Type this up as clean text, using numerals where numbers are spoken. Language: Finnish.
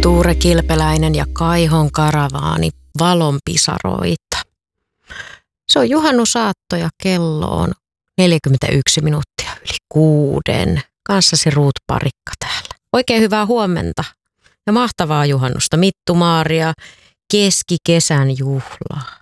Tuure Kilpeläinen ja Kaihon karavaani valon pisaroita. Se on juhannusaatto ja kello on 41 minuuttia yli 6. Kanssasi Ruut Parikka täällä. Oikein hyvää huomenta ja mahtavaa juhannusta, Mittu Maaria, keskikesän juhlaa.